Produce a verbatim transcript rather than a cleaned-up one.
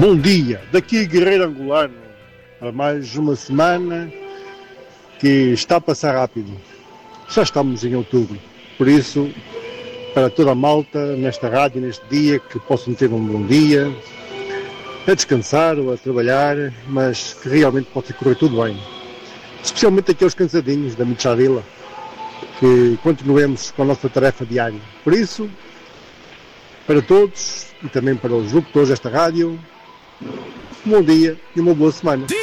Bom dia, daqui Guerreiro Angolano, para mais uma semana que está a passar rápido. Já estamos em outubro, por isso, para toda a malta, nesta rádio, neste dia, que possam ter um bom dia, a descansar ou a trabalhar, mas que realmente possa correr tudo bem. Especialmente aqueles cansadinhos da Michadila, que continuemos com a nossa tarefa diária. Por isso, para todos e também para os locutores desta rádio, um bom dia e uma boa semana.